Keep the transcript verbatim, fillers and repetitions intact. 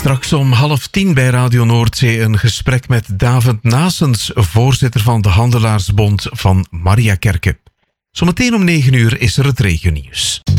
Straks om half tien bij Radio Noordzee een gesprek met David Nasens, voorzitter van de Handelaarsbond van Mariakerke. Zometeen om negen uur is er het regionieuws.